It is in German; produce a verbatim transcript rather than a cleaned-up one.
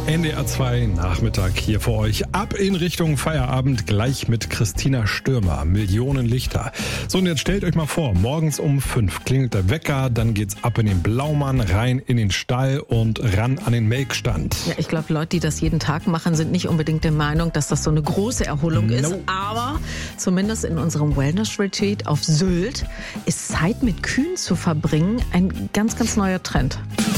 N D R zwei Nachmittag hier für euch. Ab in Richtung Feierabend, gleich mit Christina Stürmer. Millionen Lichter. So, und jetzt stellt euch mal vor, morgens um fünf klingelt der Wecker, dann geht's ab in den Blaumann, rein in den Stall und ran an den Melkstand. Ja, ich glaube, Leute, die das jeden Tag machen, sind nicht unbedingt der Meinung, dass das so eine große Erholung No. ist. Aber zumindest in unserem Wellness-Retreat auf Sylt ist Zeit mit Kühen zu verbringen ein ganz, ganz neuer Trend.